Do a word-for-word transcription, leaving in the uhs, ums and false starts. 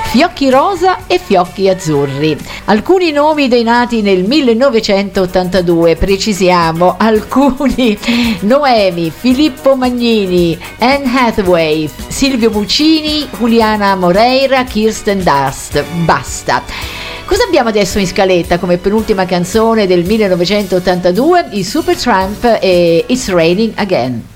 fiocchi rosa e fiocchi azzurri. Alcuni nomi dei nati nel millenovecentottantadue, precisiamo alcuni: Noemi, Filippo Magnini, Anne Hathaway, Silvio Muccini, Juliana Moreira, Kirsten Dunst. Basta. Cosa abbiamo adesso in scaletta come penultima canzone del millenovecentottantadue? I Supertramp e It's Raining Again.